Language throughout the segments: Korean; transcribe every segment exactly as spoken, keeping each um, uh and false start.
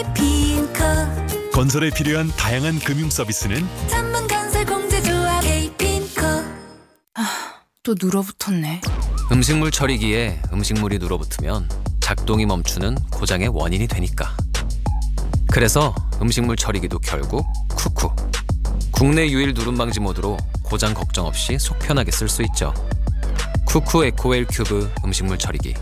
에이핀코. 건설에 필요한 다양한 금융 서비스는 전문건설 공제조합 에이핀코. 또 눌어붙었네. 음식물 처리기에 음식물이 눌어붙으면 작동이 멈추는 고장의 원인이 되니까. 그래서 음식물 처리기도 결국 쿠쿠. 국내 유일 누름 방지 모드로 고장 걱정 없이 속 편하게 쓸 수 있죠. 쿠쿠 에코웰 큐브 음식물 처리기.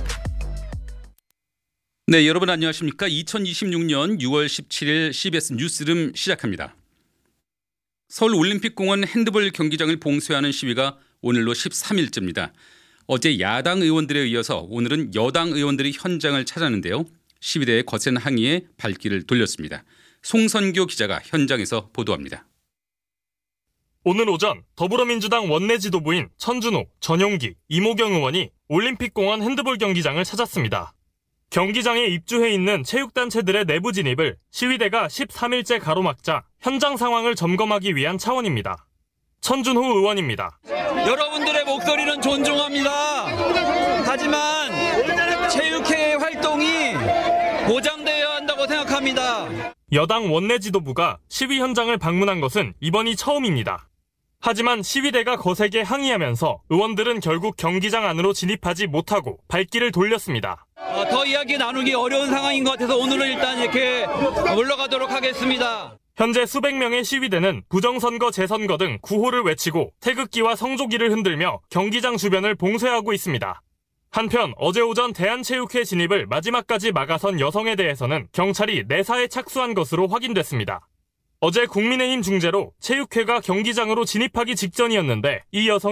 네, 여러분 안녕하십니까? 이천이십육 년 유월 십칠일 씨비에스 뉴스룸 시작합니다. 서울올림픽공원 핸드볼 경기장을 봉쇄하는 시위가 오늘로 십삼 일째입니다. 어제 야당 의원들에 이어서 오늘은 여당 의원들이 현장을 찾았는데요. 시위대의 거센 항의에 발길을 돌렸습니다. 송선교 기자가 현장에서 보도합니다. 오늘 오전 더불어민주당 원내 지도부인 천준호, 전용기, 이모경 의원이 올림픽공원 핸드볼 경기장을 찾았습니다. 경기장에 입주해 있는 체육단체들의 내부 진입을 시위대가 십삼 일째 가로막자 현장 상황을 점검하기 위한 차원입니다. 천준호 의원입니다. 여러분들의 목소리는 존중합니다. 하지만 체육회 활동이 보장되어야 한다고 생각합니다. 여당 원내 지도부가 시위 현장을 방문한 것은 이번이 처음입니다. 하지만 시위대가 거세게 항의하면서 의원들은 결국 경기장 안으로 진입하지 못하고 발길을 돌렸습니다. 어, 더 이야기 나누기 어려운 상황인 것 같아서 오늘은 일단 이렇게 물러가도록 하겠습니다. 현재 수백 명의 시위대는 부정선거, 재선거 등 구호를 외치고 태극기와 성조기를 흔들며 경기장 주변을 봉쇄하고 있습니다. 한편 어제 오전 대한체육회 진입을 마지막까지 막아선 여성에 대해서는 경찰이 내사에 착수한 것으로 확인됐습니다. 어제 국민의힘 중재로 체육회가 경기장으로 진입하기 직전이었는데 이 여성